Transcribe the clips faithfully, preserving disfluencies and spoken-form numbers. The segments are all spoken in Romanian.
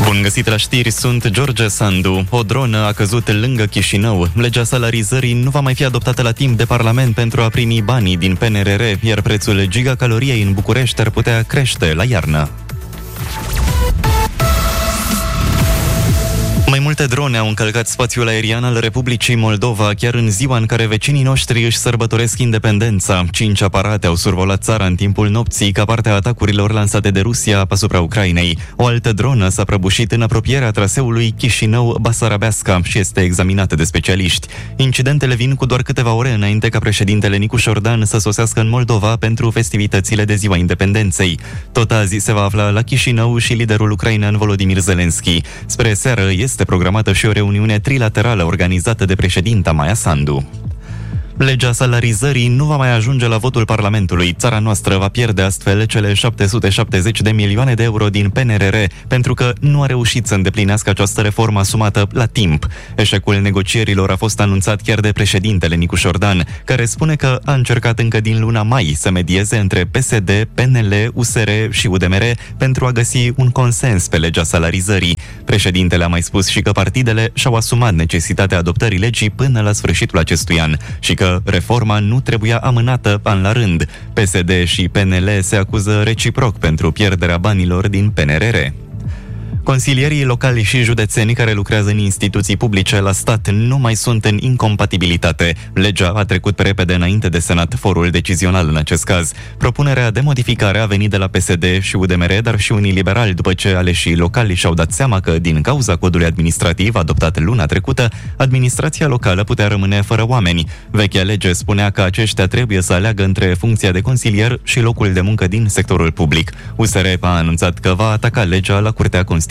Bun găsit la știri, sunt George Sandu. O dronă a căzut lângă Chișinău. Legea salarizării nu va mai fi adoptată la timp de Parlament pentru a primi banii din P N R R, iar prețul gigacaloriei în București ar putea crește la iarnă. Mai multe drone au încălcat spațiul aerian al Republicii Moldova, chiar în ziua în care vecinii noștri își sărbătoresc independența. Cinci aparate au survolat țara în timpul nopții ca parte a atacurilor lansate de Rusia asupra Ucrainei. O altă dronă s-a prăbușit în apropierea traseului Chișinău-Basarabeasca și este examinată de specialiști. Incidentele vin cu doar câteva ore înainte ca președintele Nicu Șordan să sosească în Moldova pentru festivitățile de ziua independenței. Tot azi se va afla la Chișinău și liderul ucrainean Volodymyr Zelensky. Spre seară este Este programată și o reuniune trilaterală organizată de președinta Maia Sandu. Legea salarizării nu va mai ajunge la votul Parlamentului. Țara noastră va pierde astfel cele șapte sute șaptezeci de milioane de euro din P N R R pentru că nu a reușit să îndeplinească această reformă asumată la timp. Eșecul negocierilor a fost anunțat chiar de președintele Nicu Șordan, care spune că a încercat încă din luna mai să medieze între P S D, P N L, U S R și U D M R pentru a găsi un consens pe legea salarizării. Președintele a mai spus și că partidele și-au asumat necesitatea adoptării legii până la sfârșitul acestui an și că reforma nu trebuia amânată an la rând. P S D și P N L se acuză reciproc pentru pierderea banilor din P N R R. Consilierii locali și județeni care lucrează în instituții publice la stat nu mai sunt în incompatibilitate. Legea a trecut repede înainte de Senat, forul decizional în acest caz. Propunerea de modificare a venit de la P S D și U D M R, dar și unii liberali, după ce aleșii locali și-au dat seama că, din cauza codului administrativ adoptat luna trecută, administrația locală putea rămâne fără oameni. Vechea lege spunea că aceștia trebuie să aleagă între funcția de consilier și locul de muncă din sectorul public. U S R a anunțat că va ataca legea la Curtea Constituțională.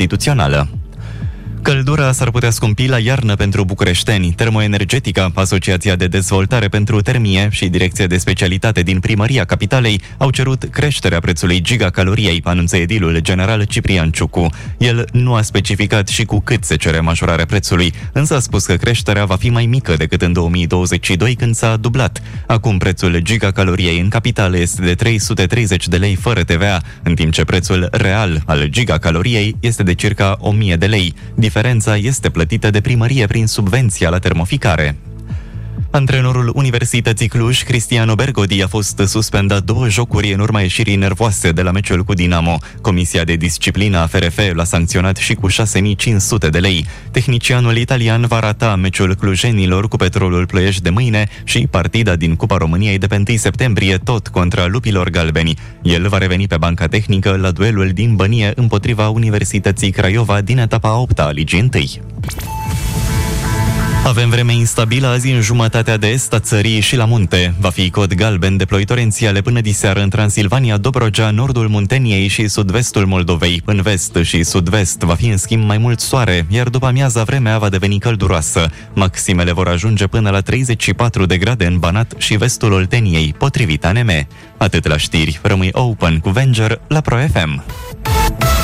Căldura s-ar putea scumpi la iarnă pentru bucureșteni. Termoenergetica, Asociația de Dezvoltare pentru Termie și Direcția de Specialitate din Primăria Capitalei au cerut creșterea prețului gigacaloriei, anunță edilul general Ciprian Ciucu. El nu a specificat și cu cât se cere majorarea prețului, însă a spus că creșterea va fi mai mică decât în două mii douăzeci și doi, când s-a dublat. Acum prețul gigacaloriei în capitală este de trei sute treizeci de lei fără T V A, în timp ce prețul real al gigacaloriei este de circa o mie de lei. Diferența este plătită de primărie prin subvenția la termoficare. Antrenorul Universității Cluj, Cristiano Bergodi, a fost suspendat două jocuri în urma ieșirii nervoase de la meciul cu Dinamo. Comisia de disciplină a F R F l-a sancționat și cu șase mii cinci sute de lei. Tehnicianul italian va rata meciul clujenilor cu Petrolul Ploiești de mâine și partida din Cupa României de pe întâi septembrie, tot contra Lupilor Galbeni. El va reveni pe banca tehnică la duelul din Bănie împotriva Universității Craiova din etapa a opta a Ligii întâi. Avem vreme instabilă azi în jumătatea de est a țării și la munte. Va fi cod galben de ploi torențiale până diseară în Transilvania, Dobrogea, nordul Munteniei și sud-vestul Moldovei. În vest și sud-vest va fi în schimb mai mult soare, iar după amiaza vremea va deveni călduroasă. Maximele vor ajunge până la treizeci și patru de grade în Banat și vestul Olteniei, potrivit A N M. Atât la știri, rămâi open cu Venger la Pro F M.